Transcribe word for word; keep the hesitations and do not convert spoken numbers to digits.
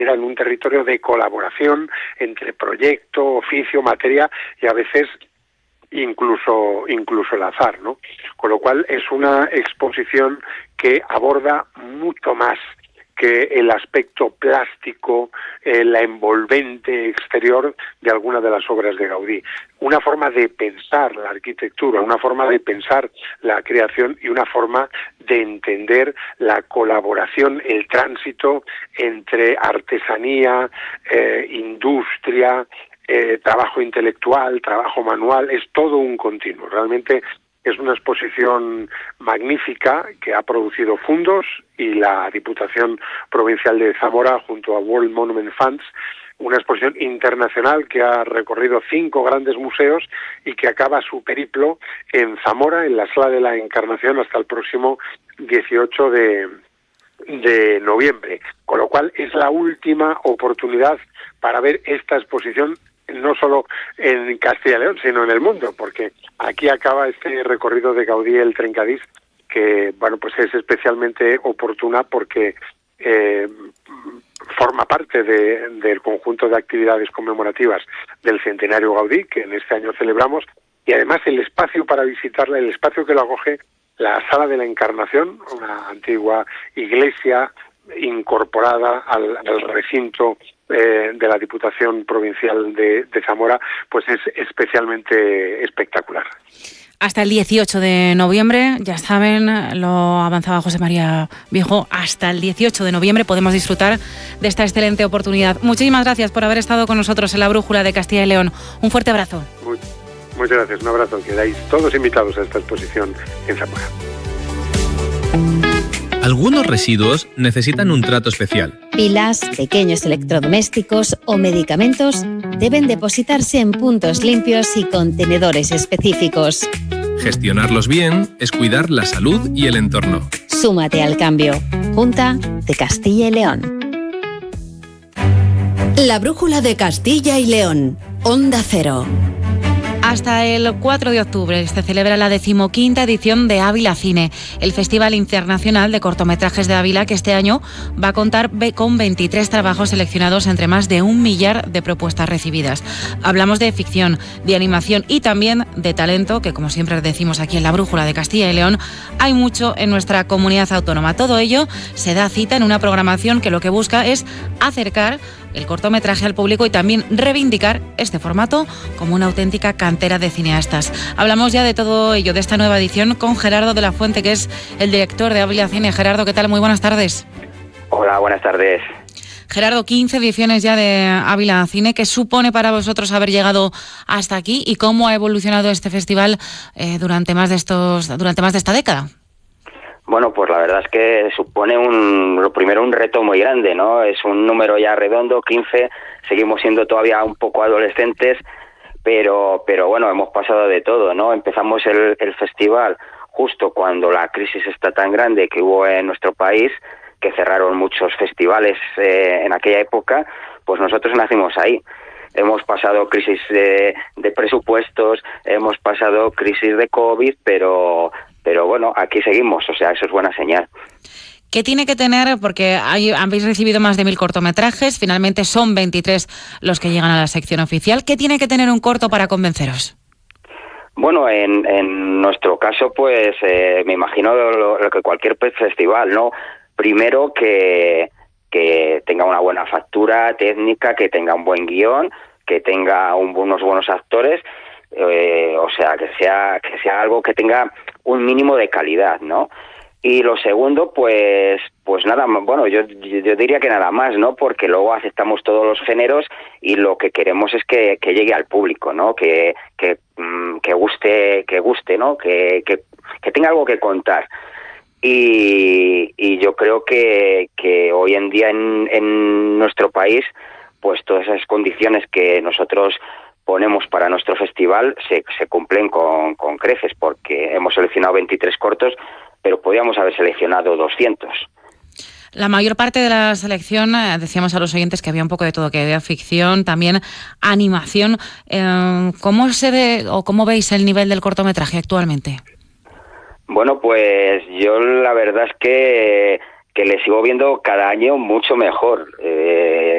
era en un territorio de colaboración entre proyecto, oficio, materia y a veces incluso incluso el azar, ¿no? Con lo cual es una exposición que aborda mucho más que el aspecto plástico, eh, la envolvente exterior de alguna de las obras de Gaudí. Una forma de pensar la arquitectura, una forma de pensar la creación y una forma de entender la colaboración, el tránsito entre artesanía, eh, industria, eh, trabajo intelectual, trabajo manual, es todo un continuo. Realmente es una exposición magnífica que ha producido fondos y la Diputación Provincial de Zamora junto a World Monument Funds, una exposición internacional que ha recorrido cinco grandes museos y que acaba su periplo en Zamora, en la Sala de la Encarnación, hasta el próximo dieciocho de noviembre. Con lo cual es la última oportunidad para ver esta exposición no solo en Castilla y León, sino en el mundo, porque aquí acaba este recorrido de Gaudí el Trencadís, que bueno, pues es especialmente oportuna porque eh, forma parte de, del conjunto de actividades conmemorativas del centenario Gaudí, que en este año celebramos, y además el espacio para visitarla, el espacio que lo acoge, la Sala de la Encarnación, una antigua iglesia incorporada al, al recinto eh, de la Diputación Provincial de, de Zamora, pues es especialmente espectacular. Hasta el dieciocho de noviembre, ya saben, lo avanzaba José María Viejo, hasta el dieciocho de noviembre podemos disfrutar de esta excelente oportunidad. Muchísimas gracias por haber estado con nosotros en la Brújula de Castilla y León. Un fuerte abrazo. Muy, muchas gracias, un abrazo. Quedáis todos invitados a esta exposición en Zamora. Algunos residuos necesitan un trato especial. Pilas, pequeños electrodomésticos o medicamentos deben depositarse en puntos limpios y contenedores específicos. Gestionarlos bien es cuidar la salud y el entorno. Súmate al cambio. Junta de Castilla y León. La Brújula de Castilla y León. Onda Cero. Hasta el cuatro de octubre se celebra la decimoquinta edición de Ávila Cine, el Festival Internacional de Cortometrajes de Ávila, que este año va a contar con veintitrés trabajos seleccionados entre más de un millar de propuestas recibidas. Hablamos de ficción, de animación y también de talento, que como siempre decimos aquí en la Brújula de Castilla y León, hay mucho en nuestra comunidad autónoma. Todo ello se da cita en una programación que lo que busca es acercar el cortometraje al público y también reivindicar este formato como una auténtica cantera de cineastas. Hablamos ya de todo ello, de esta nueva edición, con Gerardo de la Fuente, que es el director de Ávila Cine. Gerardo, ¿qué tal? Muy buenas tardes. Hola, buenas tardes. Gerardo, quince ediciones ya de Ávila Cine. ¿Qué supone para vosotros haber llegado hasta aquí y cómo ha evolucionado este festival eh, durante más de estos, durante más de esta década? Bueno, pues la verdad es que supone un, lo primero un reto muy grande, ¿no? Es un número ya redondo, quince, seguimos siendo todavía un poco adolescentes, pero pero bueno, hemos pasado de todo, ¿no? Empezamos el, el festival justo cuando la crisis está tan grande que hubo en nuestro país, que cerraron muchos festivales eh, en aquella época, pues nosotros nacimos ahí. Hemos pasado crisis de, de presupuestos, hemos pasado crisis de COVID, pero... Pero bueno, aquí seguimos, o sea, eso es buena señal. ¿Qué tiene que tener? Porque hay, habéis recibido más de mil cortometrajes, finalmente son veintitrés los que llegan a la sección oficial. ¿Qué tiene que tener un corto para convenceros? Bueno, en, en nuestro caso, pues eh, me imagino lo, lo que cualquier festival, ¿no? Primero que, que tenga una buena factura técnica, que tenga un buen guión, que tenga un, unos buenos actores, eh, o sea, que sea, que sea algo que tenga un mínimo de calidad, ¿no? Y lo segundo, pues pues nada, bueno, yo, yo diría que nada más, ¿no? Porque luego aceptamos todos los géneros y lo que queremos es que, que llegue al público, ¿no? Que que, que guste, que guste, ¿no? Que, que, que tenga algo que contar. Y, y yo creo que, que hoy en día en, en nuestro país, pues todas esas condiciones que nosotros ponemos para nuestro festival se, se cumplen con, con creces, porque hemos seleccionado veintitrés cortos, pero podíamos haber seleccionado doscientos. La mayor parte de la selección, eh, decíamos a los oyentes que había un poco de todo, que había ficción, también animación. Eh, ¿Cómo se ve o cómo veis el nivel del cortometraje actualmente? Bueno, pues yo la verdad es que que le sigo viendo cada año mucho mejor. Eh,